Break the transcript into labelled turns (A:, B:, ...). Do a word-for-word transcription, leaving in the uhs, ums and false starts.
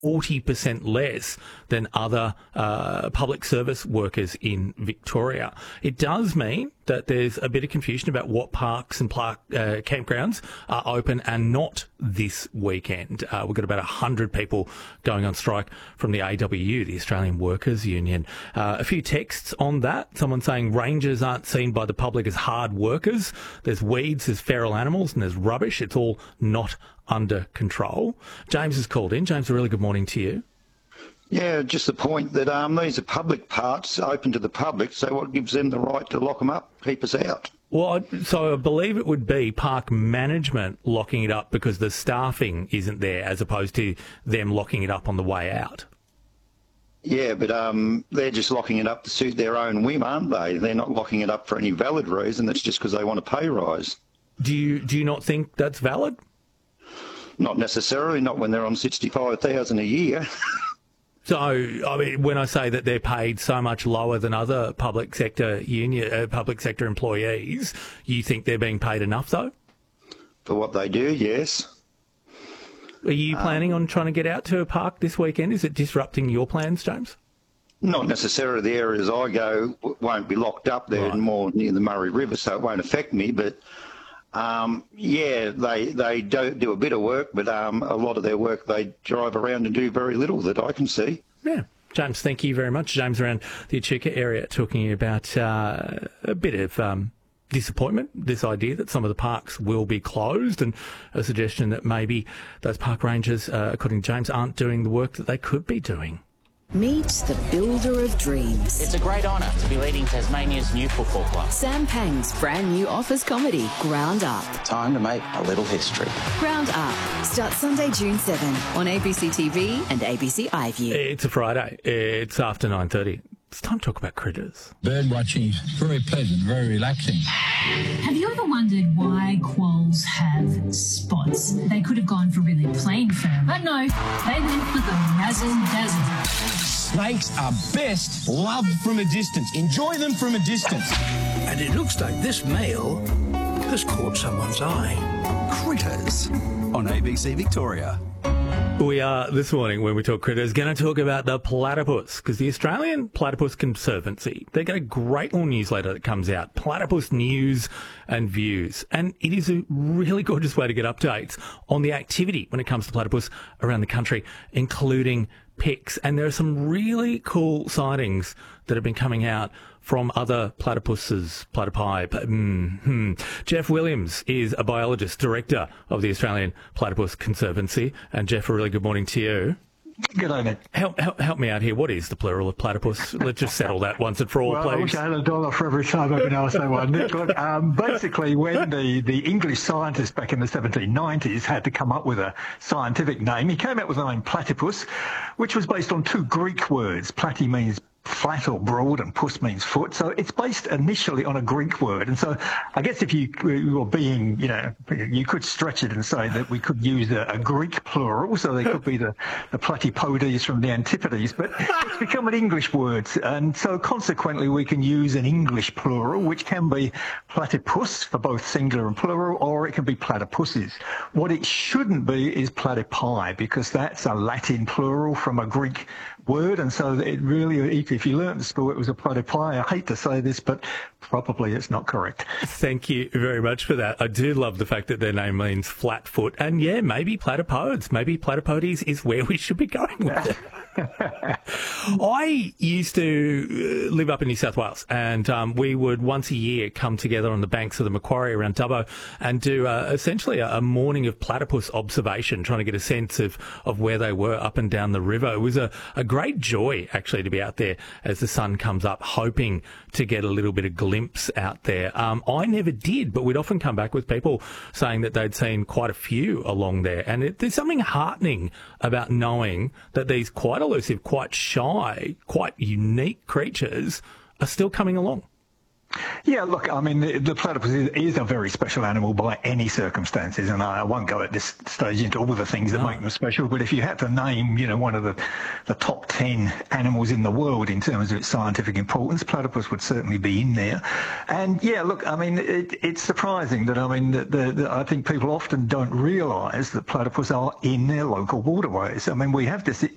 A: forty percent less than other uh, public service workers in Victoria. It does mean that there's a bit of confusion about what parks and park, uh, campgrounds are open and not this weekend. Uh, we've got about one hundred people going on strike from the A W U, the Australian Workers Union. Uh, a few texts on that. Someone saying rangers aren't seen by the public as hard workers. There's weeds, there's feral animals, and there's rubbish. It's all not under control. James has called in. James, a really good morning to you.
B: Yeah, just the point that um, these are public parks open to the public, so what gives them the right to lock them up, keep us out?
A: Well, so I believe it would be park management locking it up because the staffing isn't there, as opposed to them locking it up on the way out.
B: Yeah, but um, they're just locking it up to suit their own whim, aren't they? They're not locking it up for any valid reason. That's just because they want a pay rise.
A: Do you do you not think that's valid?
B: Not necessarily, not when they're on sixty-five thousand dollars a year.
A: So, I mean, when I say that they're paid so much lower than other public sector union, uh, public sector employees, you think they're being paid enough, though?
B: For what they do, yes.
A: Are you planning um, on trying to get out to a park this weekend? Is it disrupting your plans, James?
B: Not necessarily. The areas I go won't be locked up. They're right. more near the Murray River, so it won't affect me. But, um, yeah, they they do, do a bit of work, but um, a lot of their work they drive around and do very little that I can see.
A: Yeah. James, thank you very much. James around the Echuca area talking about uh, a bit of um, disappointment, this idea that some of the parks will be closed, and a suggestion that maybe those park rangers, uh, according to James, aren't doing the work that they could be doing.
C: Meet the builder of dreams.
D: It's a great honour to be leading Tasmania's new football club.
C: Sam Pang's brand new office comedy, Ground Up.
D: Time to make a little history.
C: Ground Up starts Sunday, June seventh on A B C T V and A B C iView.
A: It's a Friday. It's after nine thirty. It's time to talk about critters.
E: Bird watching is very pleasant, very relaxing.
F: Have you ever wondered why quolls have spots? They could have gone for really plain fur, but no, they went for the razzle dazzle.
G: Snakes are best loved from a distance. Enjoy them from a distance.
E: And it looks like this male has caught someone's eye.
H: Critters on A B C Victoria.
A: We are, this morning, when we talk critters, going to talk about the platypus, because the Australian Platypus Conservancy, they get a great little newsletter that comes out, Platypus News and Views, and it is a really gorgeous way to get updates on the activity when it comes to platypus around the country, including pics. And there are some really cool sightings that have been coming out from other platypuses, platypi. Mm-hmm. Jeff Williams is a biologist, director of the Australian Platypus Conservancy. And Jeff, a really good morning to you.
I: Good day, mate.
A: Help, help, help me out here. What is the plural of platypus? Let's just settle that once and for all,
I: well,
A: please.
I: I wish I had a dollar for every time I've been asked that one. Look, um, basically, when the, the English scientist back in the seventeen nineties had to come up with a scientific name, he came up with the name platypus, which was based on two Greek words. Platy means flat or broad, and pus means foot. So it's based initially on a Greek word. And so I guess if you were being, you know, you could stretch it and say that we could use a, a Greek plural. So they could be the, the platypodes from the Antipodes, but it's become an English word. And so consequently, we can use an English plural, which can be platypus for both singular and plural, or it can be platypuses. What it shouldn't be is platypi, because that's a Latin plural from a Greek word. And so it really, if you learnt in school it was a platypi, I hate to say this, but probably it's not correct.
A: Thank you very much for that. I do love the fact that their name means flat foot. And yeah, maybe platypodes, maybe platypodes is where we should be going with it. I used to live up in New South Wales, and um, we would once a year come together on the banks of the Macquarie around Dubbo and do uh, essentially a, a morning of platypus observation, trying to get a sense of, of where they were up and down the river. It was a, a great joy, actually, to be out there as the sun comes up, hoping to get a little bit of glimpse out there. Um, I never did, but we'd often come back with people saying that they'd seen quite a few along there. And it, there's something heartening about knowing that these quite elusive, quite shy, quite unique creatures are still coming along.
I: Yeah, look, I mean, the, the platypus is, is a very special animal by any circumstances, and I won't go at this stage into all the things that no. make them special, but if you had to name, you know, one of the, the top ten animals in the world in terms of its scientific importance, platypus would certainly be in there. And yeah, look, I mean, it, it's surprising that, I mean, the, the, the, I think people often don't realise that platypus are in their local waterways. I mean, we have this